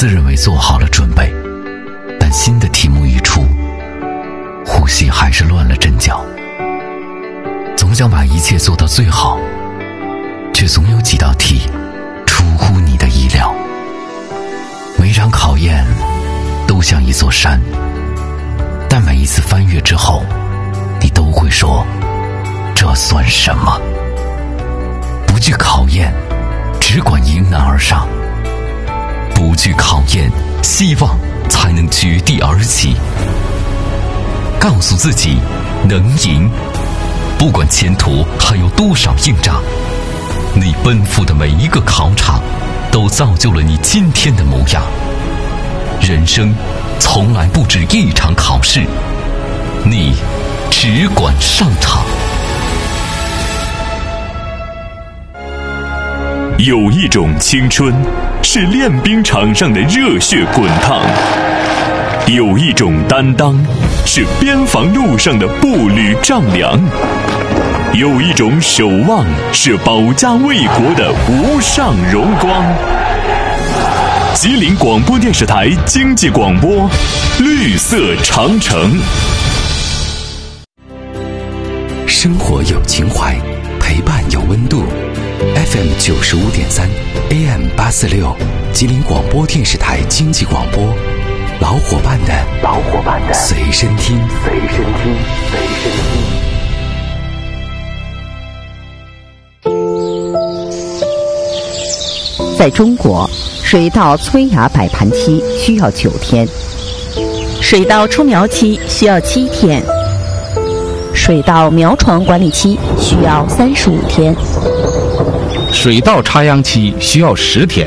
自认为做好了准备，但新的题目一出，呼吸还是乱了阵脚。总想把一切做到最好，却总有几道题出乎你的意料。每场考验都像一座山，但每一次翻越之后，你都会说，这算什么？不惧考验，只管迎难而上。不惧考验，希望才能绝地而起。告诉自己能赢，不管前途还有多少硬仗，你奔赴的每一个考场都造就了你今天的模样。人生从来不止一场考试，你只管上场。 有一种青春是练兵场上的热血滚烫，有一种担当是边防路上的步履丈量，有一种守望是保家卫国的无上荣光。吉林广播电视台经济广播，绿色长城。 生活有情怀，陪伴有温度。FM 95.3 AM 846，吉林广播电视台经济广播，老伙伴的随身听。 在中国，水稻催芽摆盘期需要9天，水稻出苗期需要7天，水稻苗床管理期需要35天， 水稻插秧期需要10天，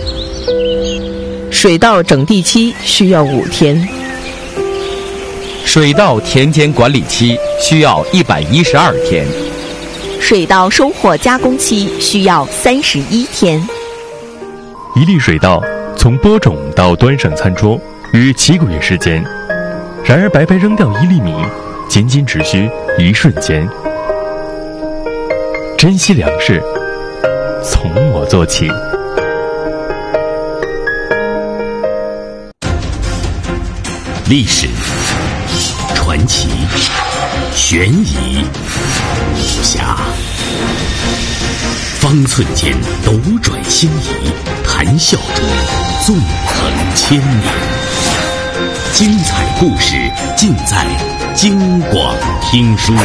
水稻整地期需要5天， 水稻田间管理期需要112天， 水稻收获加工期需要31天。 一粒水稻从播种到端上餐桌约7个月时间，然而白白扔掉1粒米，仅仅只需1瞬间。珍惜粮食，从我做起。 历史、传奇、悬疑、武侠，方寸间斗转星移，谈笑中纵横千年。精彩故事尽在京广听书。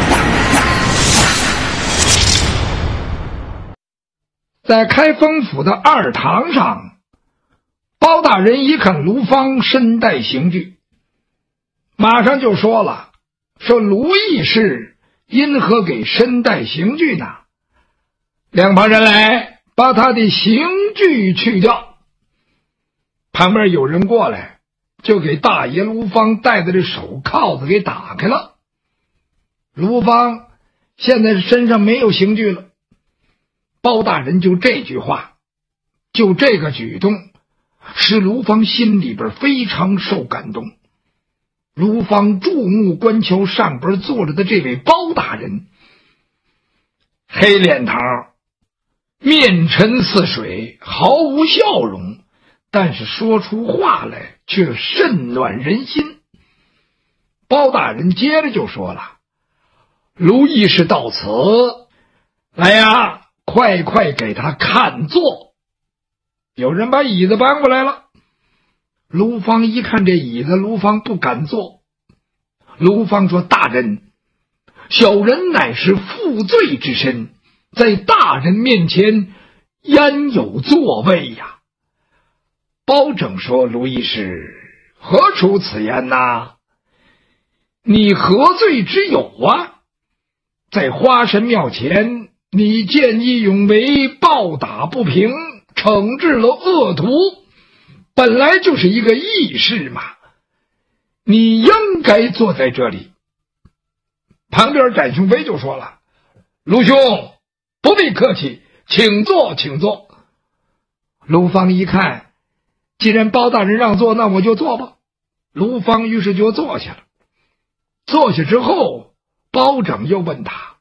在开封府的二堂上，包大人一看卢芳身带刑具，马上就说了，说卢义士因何给身带刑具呢？两旁人来，把他的刑具去掉。旁边有人过来，就给大爷卢芳戴的这手铐子给打开了。卢芳现在身上没有刑具了。包大人就这句话，就这个举动，使卢芳心里边非常受感动。卢芳注目观瞧上边坐着的这位包大人，黑脸膛，面沉似水，毫无笑容，但是说出话来却甚暖人心。包大人接着就说了，卢义士到此，来呀，快快给他看座。有人把椅子搬过来了。卢芳一看这椅子，卢芳不敢坐。卢芳说，大人，小人乃是负罪之身，在大人面前焉有座位呀？包拯说，卢义士，何出此言呐？你何罪之有啊？在花神庙前，你见义勇为，暴打不平，惩治了恶徒，本来就是一个义士嘛，你应该坐在这里。旁边展雄飞就说了，卢兄不必客气，请坐请坐。卢芳一看，既然包大人让座，那我就坐吧。卢芳于是就坐下了。坐下之后，包拯又问他，